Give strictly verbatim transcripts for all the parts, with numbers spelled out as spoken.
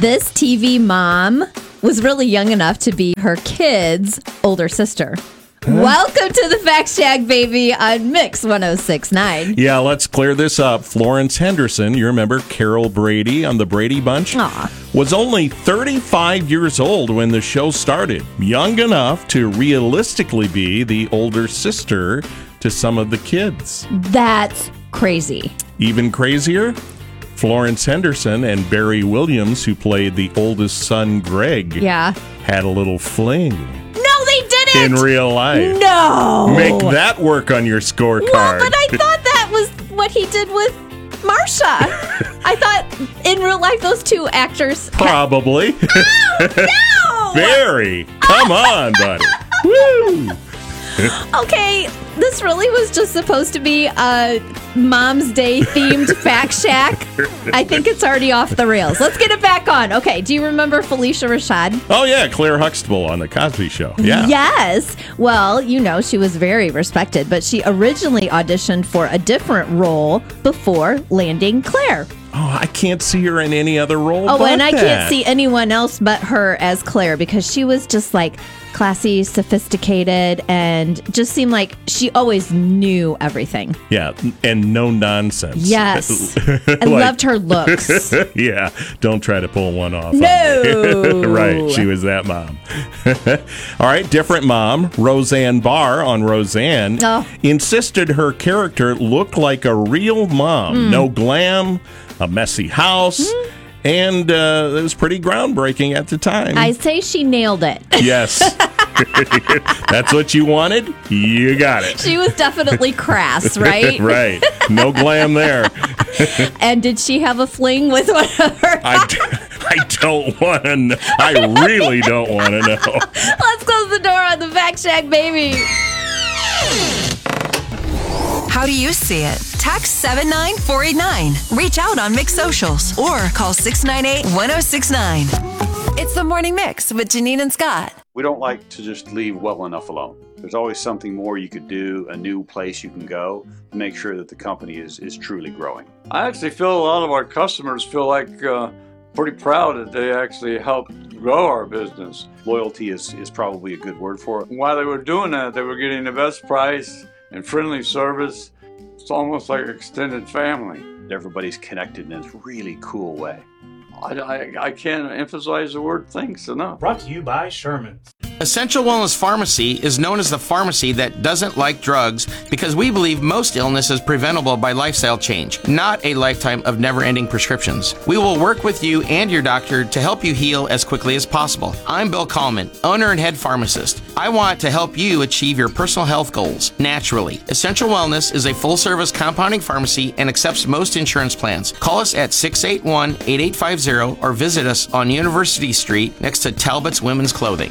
this T V mom was really young enough to be her kid's older sister. Huh? Welcome to the Fact Shack, baby, on Mix one oh six point nine. Yeah, let's clear this up. Florence Henderson, you remember Carol Brady on the Brady Bunch? Aw. Was only thirty-five years old when the show started. Young enough to realistically be the older sister to some of the kids. That's crazy. Even crazier? Florence Henderson and Barry Williams, who played the oldest son, Greg, yeah. had a little fling. No, they didn't! In real life. No! Make that work on your scorecard. Well, but I thought that was what he did with Marsha. I thought in real life those two actors... Probably. Oh, no! Barry, come on, buddy. Woo! Okay, this really was just supposed to be a Mom's Day themed Fact Shack. I think it's already off the rails. Let's get it back on. Okay, do you remember Felicia Rashad? Oh, yeah, Claire Huxtable on The Cosby Show. Yeah. Yes. Well, you know, she was very respected, but she originally auditioned for a different role before landing Claire. Oh, I can't see her in any other role. Oh, but and I that. can't see anyone else but her as Claire because she was just like classy, sophisticated, and just seemed like she always knew everything. Yeah, and no nonsense. Yes. I like, loved her looks. Yeah, don't try to pull one off. No. Right, she was that mom. All right, different mom, Roseanne Barr on Roseanne, oh. insisted her character looked like a real mom. Mm. No glam, a messy house. Mm. And uh, it was pretty groundbreaking at the time. I say she nailed it. Yes. That's what you wanted? You got it. She was definitely crass, right? Right. No glam there. And did she have a fling with one of her? I, d- I don't want to know. I really don't want to know. Let's close the door on the Fact Shack, baby. How do you see it? Text seven nine four eight nine. Reach out on Mix Socials or call six nine eight, one oh six nine. It's the Morning Mix with Janine and Scott. We don't like to just leave well enough alone. There's always something more you could do, a new place you can go to make sure that the company is, is truly growing. I actually feel a lot of our customers feel like uh, pretty proud that they actually helped grow our business. Loyalty is, is probably a good word for it. While they were doing that, they were getting the best price and friendly service. It's almost like extended family. Everybody's connected in this really cool way. I, I, I can't emphasize the word thanks enough. Brought to you by Sherman's. Essential Wellness Pharmacy is known as the pharmacy that doesn't like drugs because we believe most illness is preventable by lifestyle change, not a lifetime of never-ending prescriptions. We will work with you and your doctor to help you heal as quickly as possible. I'm Bill Kallman, owner and head pharmacist. I want to help you achieve your personal health goals naturally. Essential Wellness is a full-service compounding pharmacy and accepts most insurance plans. Call us at six eight one, eight eight five zero or visit us on University Street next to Talbot's Women's Clothing.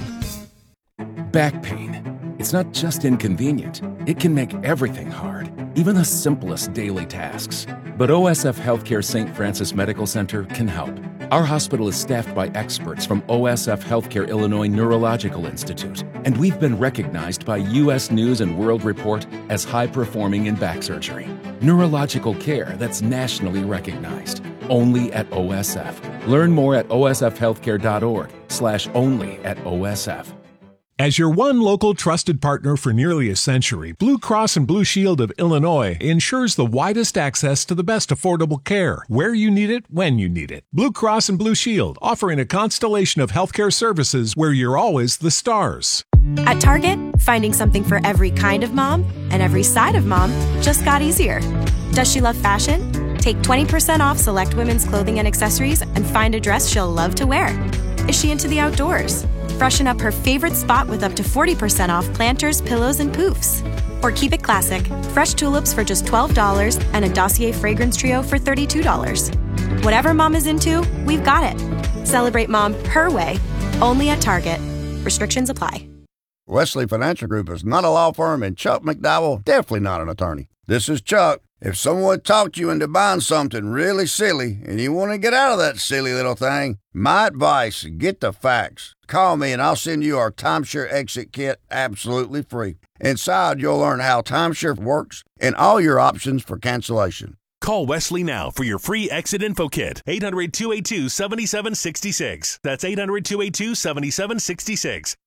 Back pain. It's not just inconvenient. It can make everything hard, even the simplest daily tasks. But O S F Healthcare Saint Francis Medical Center can help. Our hospital is staffed by experts from O S F Healthcare Illinois Neurological Institute, and we've been recognized by U S News and World Report as high-performing in back surgery. Neurological care that's nationally recognized. Only at O S F. Learn more at O S F healthcare dot org slash only at O S F. As your one local trusted partner for nearly a century, Blue Cross and Blue Shield of Illinois ensures the widest access to the best affordable care, where you need it, when you need it. Blue Cross and Blue Shield, offering a constellation of healthcare services where you're always the stars. At Target, finding something for every kind of mom and every side of mom just got easier. Does she love fashion? Take twenty percent off select women's clothing and accessories and find a dress she'll love to wear. Is she into the outdoors? Freshen up her favorite spot with up to forty percent off planters, pillows, and poofs. Or keep it classic. Fresh tulips for just twelve dollars and a Dossier fragrance trio for thirty-two dollars. Whatever mom is into, we've got it. Celebrate mom her way, only at Target. Restrictions apply. Wesley Financial Group is not a law firm, and Chuck McDowell definitely not an attorney. This is Chuck. If someone talked you into buying something really silly and you want to get out of that silly little thing, my advice, get the facts. Call me and I'll send you our timeshare exit kit absolutely free. Inside, you'll learn how timeshare works and all your options for cancellation. Call Wesley now for your free exit info kit. eight hundred, two eight two, seven seven six six. That's eight hundred, two eight two, seven seven six six.